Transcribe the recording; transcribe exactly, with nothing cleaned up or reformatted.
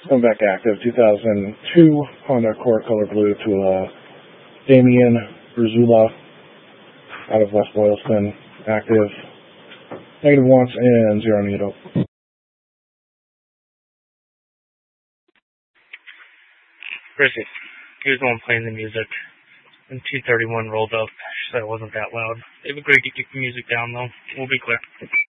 Come back active. two thousand two Honda Accord color blue to uh, Damian Brzula out of West Boylston. Active. Negative once and zero needle. Chrissy, he was the one playing the music. And two thirty-one rolled up. She said it wasn't that loud. They've agreed to keep the music down, though. We'll be clear.